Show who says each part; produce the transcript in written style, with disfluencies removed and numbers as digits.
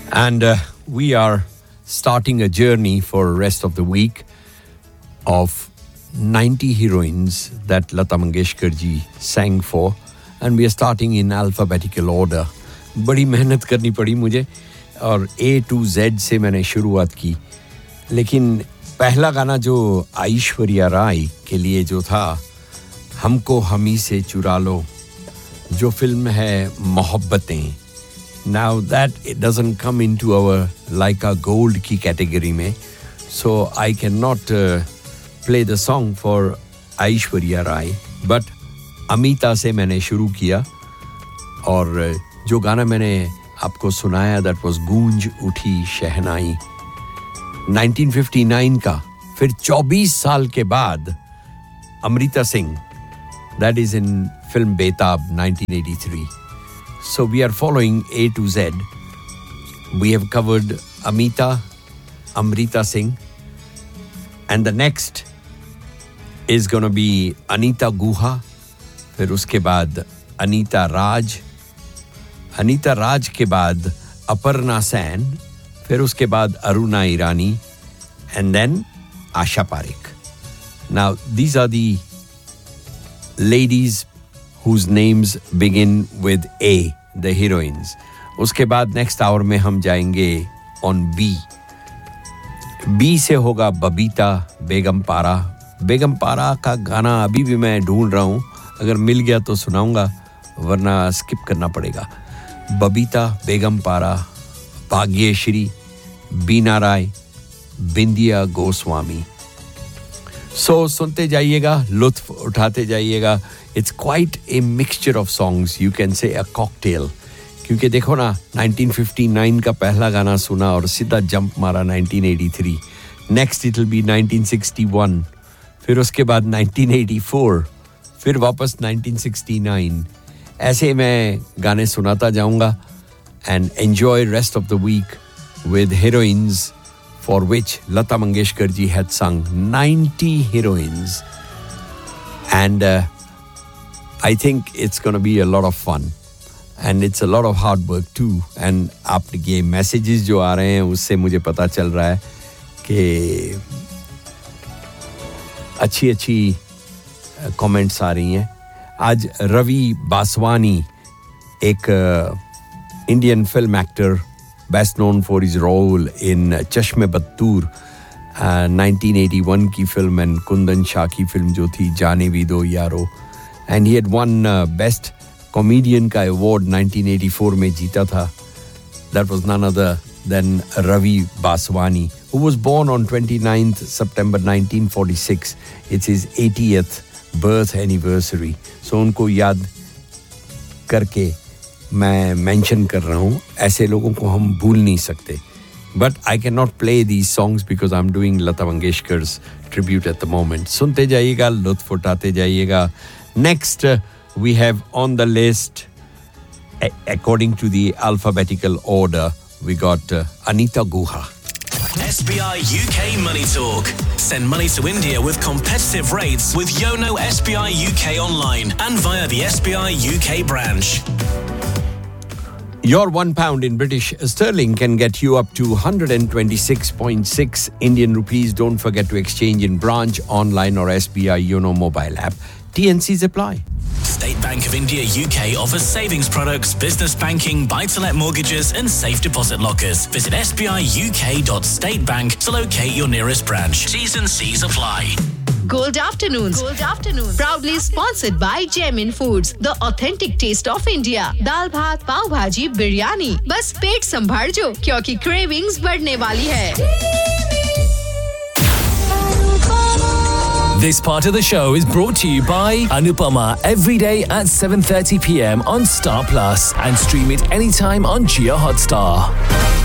Speaker 1: And we are starting a journey for the rest of the week of 90 heroines that Lata Mangeshkar ji sang for, and we are starting in alphabetical order. बड़ी मेहनत करनी पड़ी मुझे और A to Z से मैंने शुरुआत की, लेकिन पहला गाना जो ऐश्वर्या राय के लिए जो था, हमको हमी से चुरा लो, जो फिल्म है Mohabbatein. Now that it doesn't come into our Laika Gold की category में, so I cannot play the song for Aishwarya Rai, but Amita से मैंने शुरू किया और जो गाना मैंने आपको सुनाया that was गूंज उठी शहनाई 1959 का. फिर 24 साल के बाद Amrita Singh, that is in film Betab 1983. So we are following A to Z. We have covered Amita, Amrita Singh, and the next is going to be Anita Guha. फिर उसके बाद अनीता राज, अनीता राज के बाद अपर्णा सेन, फिर उसके बाद अरुणा ईरानी, and then Asha Parekh. Now these are the ladies whose names begin with A, the heroines. उसके बाद next hour में हम जाएंगे on B. B से होगा बबीता बेगम पारा. बेगम पारा का गाना अभी भी मैं ढूंढ रहा हूँ, अगर मिल गया तो सुनाऊंगा, वरना स्किप करना पड़ेगा. बबीता बेगम पारा, भाग्यश्री, बीना राय, बिंदिया गोस्वामी. So सुनते जाइएगा, लुत्फ उठाते जाइएगा. It's quite a mixture of songs, you can say a cocktail. क्योंकि देखो ना, 1959 का पहला गाना सुना और सीधा जंप मारा 1983. Next it will be 1961. फिर उसके बाद 1984. फिर वापस 1969. ऐसे मैं गाने सुनाता जाऊंगा and enjoy rest of the week with heroines for which Lata Mangeshkar ji had sung 90 heroines. And I think it's going to be a lot of fun. And it's a lot of hard work too. And आपके messages जो आ रहे हैं उससे मुझे पता चल रहा है कि अच्छी comments आ रही हैं. आज रवि बासवानी, एक Indian film actor, best known for his role in Chashme Battur, 1981 की film, and Kundan Shah की film जो थी जाने भी दो यारो, and he had won best comedian का award 1984 में जीता था. That was none other than Ravi Baswani, who was born on 29th September 1946. It's his 80th birth anniversary. So उनको याद करके मैं मेंशन कर रहा हूँ. ऐसे लोगों को हम भूल नहीं सकते. But I cannot play these songs because I'm doing Lata Mangeshkar's tribute at the moment. सुनते जाइएगा, लुत्फ उठाते जाइएगा. Next we have on the list, according to the alphabetical order, we got Anita Guha.
Speaker 2: SBI UK Money Talk. Send money to India with competitive rates with Yono SBI UK online and via the SBI UK branch.
Speaker 1: Your £1 in British sterling can get you up to 126.6 Indian rupees. Don't forget to exchange in branch, online or SBI Yono mobile app. TNCs apply.
Speaker 2: State Bank of India UK offers savings products, business banking, buy-to-let mortgages and safe deposit lockers. Visit sbiuk.statebank to locate your nearest branch. T's and C's apply.
Speaker 3: Gold Afternoons. Proudly sponsored by Gemin Foods, the authentic taste of India. दाल भात, पाव भाजी, बिरयानी. बस पेट संभाल जो, क्योंकि cravings बढ़ने वाली है.
Speaker 4: This part of the show is brought to you by Anupama every day at 7:30 p.m. on Star Plus and stream it anytime on Jio Hotstar.